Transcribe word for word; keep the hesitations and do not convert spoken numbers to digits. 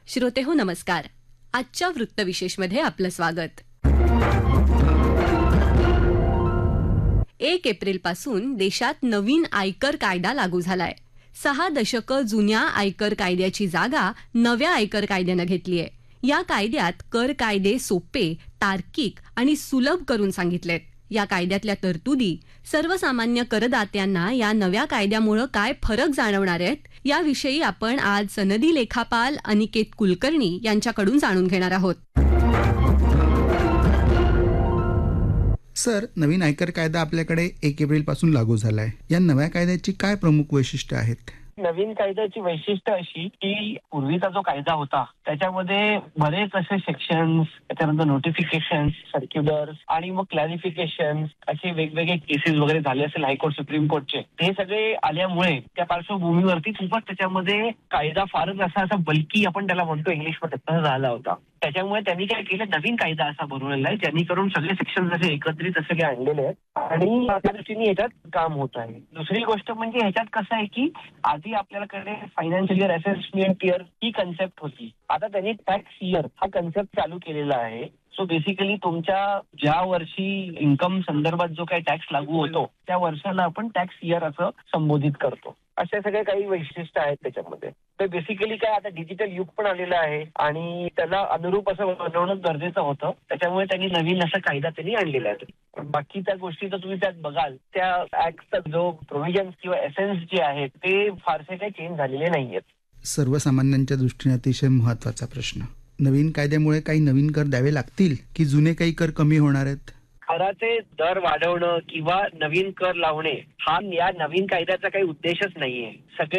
श्रोतेहो नमस्कार. आजच्या वृत्तविशेषमध्ये आपलं स्वागत. एक एप्रिल पासून देशात नवीन आयकर कायदा लागू झालाय. सहा दशकं जुन्या आयकर कायद्याची जागा नव्या आयकर कायद्यानं घेतलीय. या कायद्यात कर कायदे सोपे, तार्किक आणि सुलभ करून सांगितलेत. या कायद्यातल्या तरतुदी सर्वसामान्य करदात्यांना या नव्या कायद्यामुळे काय फरक जाणवणार आहेत याविषयी आपण आज सनदी लेखापाल अनिकेत कुलकर्णी यांच्याकडून जाणून घेणार आहोत. सर, नवीन आयकर कायदा आपल्याकडे एक एप्रिल पासून लागू झालाय. या नव्या कायद्याची काय प्रमुख वैशिष्ट्ये आहेत? नवीन कायद्याची वैशिष्ट्य अशी की पूर्वीचा जो कायदा होता त्याच्यामध्ये बरेच असे सेक्शन्स, त्याच्यानंतर नोटिफिकेशन, सर्क्युलर्स आणि मग क्लॅरिफिकेशन असे वेगवेगळे केसेस वगैरे झाले असेल हायकोर्ट, सुप्रीम कोर्टचे. हे सगळे आल्यामुळे त्या पार्श्वभूमीवरती खूपच त्याच्यामध्ये कायदा फारच असा असा बल्की आपण त्याला म्हणतो इंग्लिशमध्ये तसा झाला होता. त्याच्यामुळे त्यांनी काय केलं, नवीन कायदा असा बनवलेला आहे ज्यांनी करून सगळे सेक्शन असे एकत्रित असे काही आणलेले आहेत आणि त्या दृष्टीने ह्याच्यात काम होत आहे. दुसरी गोष्ट म्हणजे ह्याच्यात कसं आहे की आधी आपल्याकडे फायनान्शियल इयर, असेसमेंट इयर ही कन्सेप्ट होती. आता त्यांनी टॅक्स इयर हा कन्सेप्ट चालू केलेला आहे. सो बेसिकली तुमच्या ज्या वर्षी इन्कम संदर्भात जो काही टॅक्स लागू होतो त्या वर्षाला आपण टॅक्स इयर असं संबोधित करतो. अशा सगळ्या काही वैशिष्ट्य आहेत त्याच्यामध्ये. तर बेसिकली काय, आता डिजिटल युग पण आलेलं आहे आणि त्याला अनुरूप असं बनवणं गरजेचं होतं. त्याच्यामुळे त्यांनी नवीन असा कायदा त्यांनी आणलेला आहे. बाकी त्या गोष्टी तर तुम्ही त्यात बघाल, त्या ऍक्टचा जो प्रोव्हिजन्स किंवा एसेन्स जे आहेत ते फारसे काही चेंज झालेले नाहीयेत. सर्वसामान्यांच्या दृष्टीने अतिशय महत्वाचा प्रश्न, नवीन कायद्यामुळे काही नवीन कर द्यावे लागतील की जुने काही कर कमी होणार आहेत? कराचे दर वाढवणं किंवा नवीन कर लावणे हा या नवीन कायद्याचा काही उद्देशच नाहीये. सगळे